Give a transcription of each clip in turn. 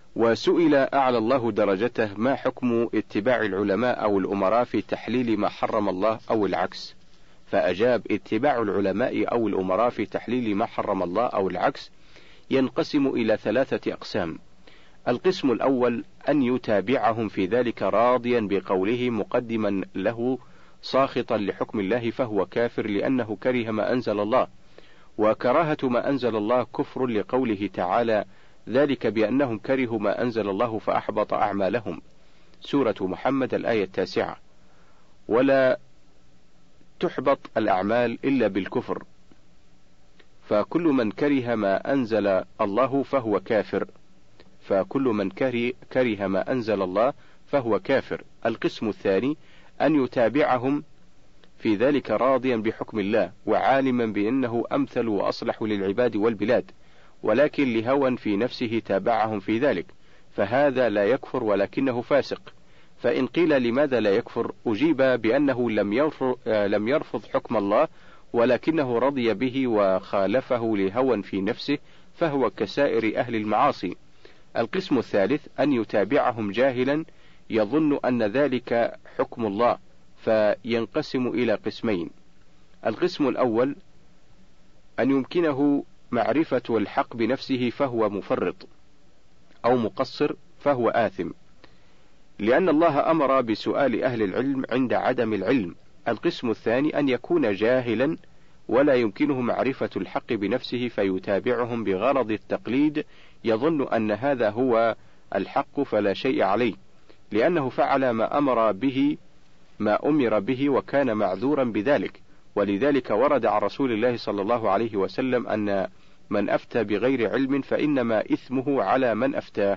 وسئل أعلى الله درجته: ما حكم اتباع العلماء أو الأمراء في تحليل ما حرم الله أو العكس؟ فأجاب: اتباع العلماء أو الأمراء في تحليل ما حرم الله أو العكس ينقسم إلى 3 أقسام. القسم الأول أن يتابعهم في ذلك راضيا بقوله مقدما له ساخطا لحكم الله فهو كافر لأنه كره ما أنزل الله، وكراهة ما أنزل الله كفر لقوله تعالى: ذلك بأنهم كرهوا ما أنزل الله فأحبط أعمالهم. سورة محمد الآية 9. ولا تحبط الأعمال إلا بالكفر، فكل من كره ما أنزل الله فهو كافر، فكل من كره ما أنزل الله فهو كافر. القسم الثاني أن يتابعهم في ذلك راضيا بحكم الله وعالما بأنه أمثل وأصلح للعباد والبلاد، ولكن لهوى في نفسه تابعهم في ذلك، فهذا لا يكفر ولكنه فاسق. فإن قيل لماذا لا يكفر؟ أجيب بأنه لم يرفض حكم الله ولكنه رضي به وخالفه لهوى في نفسه، فهو كسائر أهل المعاصي. القسم الثالث أن يتابعهم جاهلا يظن أن ذلك حكم الله، فينقسم إلى قسمين. القسم الأول أن يمكنه معرفة الحق بنفسه فهو مفرط، أو مقصر فهو آثم، لأن الله أمر بسؤال أهل العلم عند عدم العلم. القسم الثاني أن يكون جاهلا ولا يمكنه معرفة الحق بنفسه فيتابعهم بغرض التقليد، يظن أن هذا هو الحق فلا شيء عليه، لأنه فعل ما أمر به وكان معذورا بذلك. ولذلك ورد عن رسول الله صلى الله عليه وسلم أن من أفتى بغير علم فإنما إثمه على من أفتاه.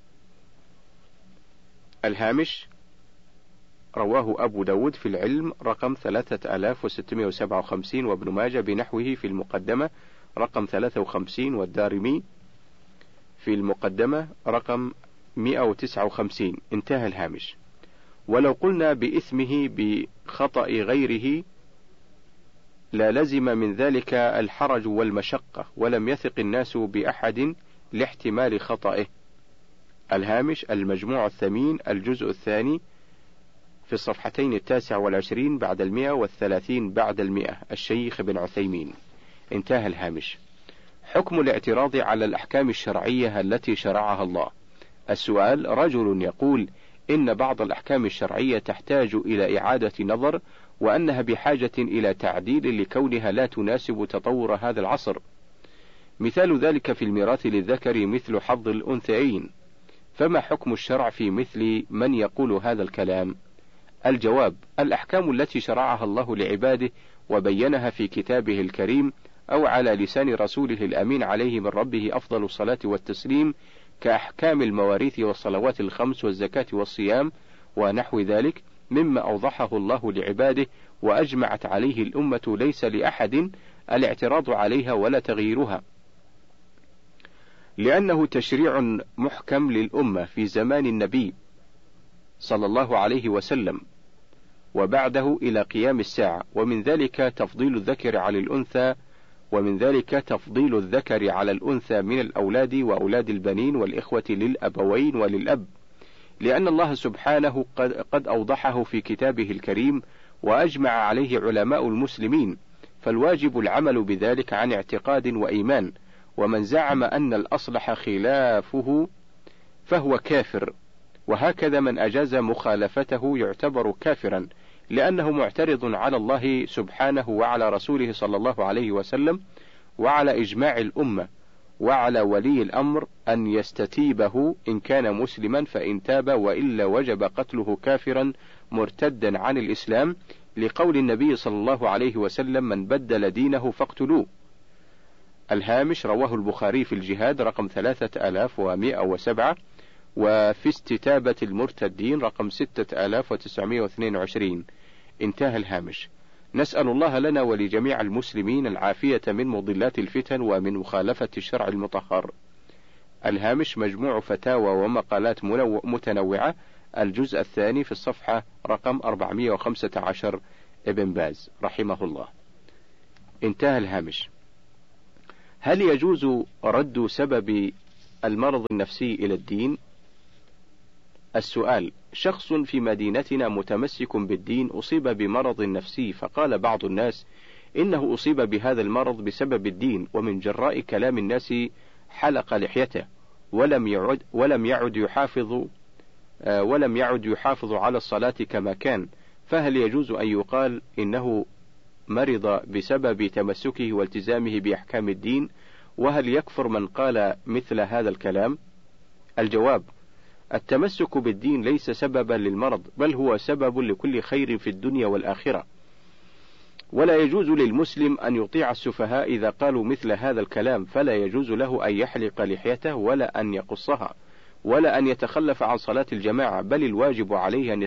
الهامش: رواه أبو داود في العلم رقم 3657 وابن ماجه بنحوه في المقدمة رقم 53 والدارمي في المقدمة رقم 159. انتهى الهامش. ولو قلنا بإثمه بخطأ غيره لا لزم من ذلك الحرج والمشقة، ولم يثق الناس بأحد لاحتمال خطئه. الهامش: المجموع الثمين الجزء الثاني في الصفحتين 29 بعد 130 بعد 100 الشيخ بن عثيمين. انتهى الهامش. حكم الاعتراض على الأحكام الشرعية التي شرعها الله. السؤال: رجل يقول إن بعض الأحكام الشرعية تحتاج إلى إعادة نظر، وأنها بحاجة إلى تعديل لكونها لا تناسب تطور هذا العصر. مثال ذلك في الميراث للذكر مثل حظ الأنثيين، فما حكم الشرع في مثل من يقول هذا الكلام؟ الجواب: الأحكام التي شرعها الله لعباده وبينها في كتابه الكريم أو على لسان رسوله الأمين عليه من ربه أفضل الصلاة والتسليم، كأحكام المواريث والصلوات الخمس والزكاة والصيام ونحو ذلك، مما أوضحه الله لعباده وأجمعت عليه الأمة، ليس لأحد الاعتراض عليها ولا تغييرها، لأنه تشريع محكم للأمة في زمان النبي صلى الله عليه وسلم وبعده إلى قيام الساعة. ومن ذلك تفضيل الذكر على الأنثى من الأولاد وأولاد البنين والإخوة للأبوين وللأب، لأن الله سبحانه قد أوضحه في كتابه الكريم وأجمع عليه علماء المسلمين، فالواجب العمل بذلك عن اعتقاد وإيمان. ومن زعم أن الأصلح خلافه فهو كافر، وهكذا من أجاز مخالفته يعتبر كافرا، لأنه معترض على الله سبحانه وعلى رسوله صلى الله عليه وسلم وعلى إجماع الأمة، وعلى ولي الأمر أن يستتيبه إن كان مسلما، فإن تاب وإلا وجب قتله كافرا مرتدا عن الإسلام، لقول النبي صلى الله عليه وسلم: من بدل دينه فاقتلوه. الهامش: رواه البخاري في الجهاد رقم 3107، وفي استتابة المرتدين رقم 6922. انتهى الهامش. نسأل الله لنا ولجميع المسلمين العافية من مضلات الفتن ومن مخالفة الشرع المطهر. الهامش: مجموع فتاوى ومقالات متنوعة، الجزء الثاني في الصفحة رقم 415، ابن باز رحمه الله. انتهى الهامش. هل يجوز رد سبب المرض النفسي إلى الدين؟ السؤال: شخص في مدينتنا متمسك بالدين أصيب بمرض نفسي، فقال بعض الناس إنه أصيب بهذا المرض بسبب الدين، ومن جراء كلام الناس حلق لحيته ولم يعد يحافظ على الصلاة كما كان، فهل يجوز أن يقال إنه مرض بسبب تمسكه والتزامه بأحكام الدين؟ وهل يكفر من قال مثل هذا الكلام؟ الجواب: التمسك بالدين ليس سببا للمرض، بل هو سبب لكل خير في الدنيا والآخرة، ولا يجوز للمسلم أن يطيع السفهاء إذا قالوا مثل هذا الكلام، فلا يجوز له أن يحلق لحيته ولا أن يقصها ولا أن يتخلف عن صلاة الجماعة، بل الواجب عليه أن